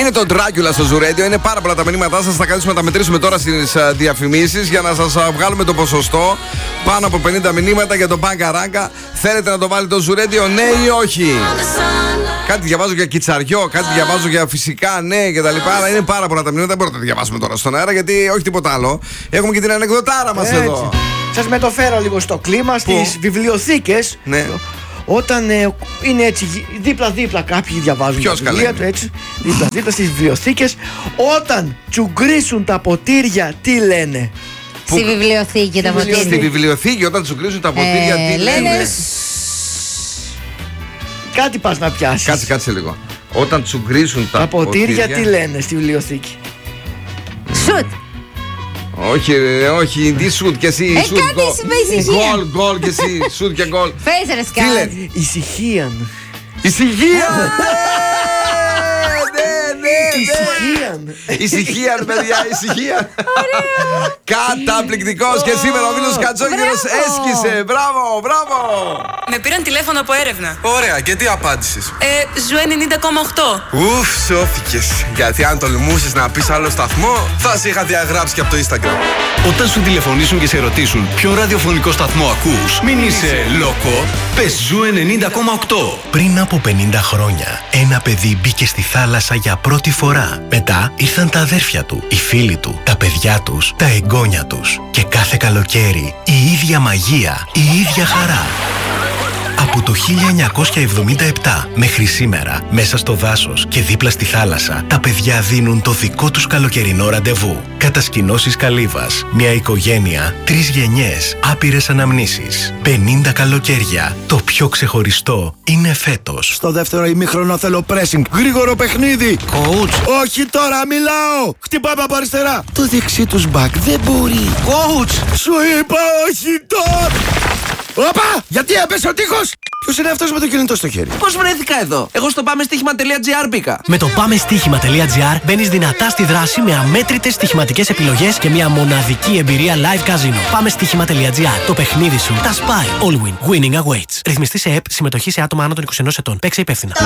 Είναι το Dracula στο Zoo Radio. Είναι πάρα πολλά τα μηνύματά σας. Θα καθίσουμε να τα μετρήσουμε τώρα στις διαφημίσεις για να σας βγάλουμε το ποσοστό. Πάνω από 50 μηνύματα για τον Μπαγκαράγκα. Θέλετε να το βάλει το Zoo Radio, ναι ή όχι? Κάτι διαβάζω για Κιτσαριό, κάτι διαβάζω για φυσικά ναι κτλ. Αλλά είναι πάρα πολλά τα μηνύματα. Δεν μπορείτε να τα διαβάσουμε τώρα στον αέρα γιατί όχι τίποτα άλλο. Έχουμε και την ανεκδοτάρα μας εδώ. Σας μεταφέρω λίγο στο κλίμα, στις βιβλιοθήκες. Ναι. Όταν είναι έτσι δίπλα-δίπλα κάποιοι διαβάζουν τα βιβλία του, έτσι, δίπλα-δίπλα στις βιβλιοθήκες. Όταν τσουγκρίσουν τα ποτήρια, τι λένε? Στη βιβλιοθήκη τα ποτήρια. Στη βιβλιοθήκη όταν τσουγκρίσουν τα ποτήρια, τι λένε? Κάτι πας να πιάσεις. Κάτσε λίγο. Όταν τσουγκρίσουν τα ποτήρια, τι λένε στη βιβλιοθήκη? Σουτ. Όχι, τι σουτ και εσύ. Κάτι με ησυχία. Γκολ και εσύ. Σουτ και γκολ. Φέζερες Τι λένε? Ησυχία. Ησυχία! Ησυχία, παιδιά, ησυχία. Καταπληκτικός. Και σήμερα ο Μήλος Κατσόγυρος έσκησε. Μπράβο. Με πήραν τηλέφωνο από έρευνα. Ωραία, και τι απάντησες? Ζου 90,8. Ουφ, σώθηκες. Γιατί αν τολμούσες να πεις άλλο σταθμό, θα σε είχα διαγράψει και από το Instagram. Όταν σου τηλεφωνήσουν και σε ρωτήσουν ποιο ραδιοφωνικό σταθμό ακούς, μην είσαι λόκο, πες Ζου 90,8. Πριν από 50 χρόνια, ένα παιδί μπήκε στη θάλασσα για πρώτη φορά. Μετά ήρθαν τα αδέρφια του, οι φίλοι του, τα παιδιά τους, τα εγγόνια τους. Και κάθε καλοκαίρι η ίδια μαγεία, η ίδια χαρά. Από το 1977 μέχρι σήμερα, μέσα στο δάσος και δίπλα στη θάλασσα, τα παιδιά δίνουν το δικό τους καλοκαιρινό ραντεβού. Κατασκηνώσεις Καλύβας, μια οικογένεια, 3 γενιές, άπειρες αναμνήσεις. 50 καλοκαίρια. Το πιο ξεχωριστό είναι φέτος. Στο δεύτερο ημίχρονο θέλω pressing. Γρήγορο παιχνίδι. Coach. Όχι τώρα, μιλάω. Χτυπάμε από αριστερά. Το δεξί τους μπακ δεν μπορεί. Coach. Σου είπα όχι τώρα. Όπα! Γιατί έπεσε ο τείχος! Ποιος είναι αυτός με το κινητό στο χέρι? Πώς βρέθηκα εδώ? Εγώ στο πάμεστοίχημα.gr μπήκα. Με το πάμεστοίχημα.gr μπαίνεις δυνατά στη δράση με αμέτρητες στοιχηματικές επιλογές και μια μοναδική εμπειρία live casino. Πάμεστοίχημα.gr. Το παιχνίδι σου τα σπάει. All win. Winning awaits. Ρυθμιστή σε ΕΠ. Συμμετοχή σε άτομα άνω των 21 ετών. Παίξε υπεύθυνα.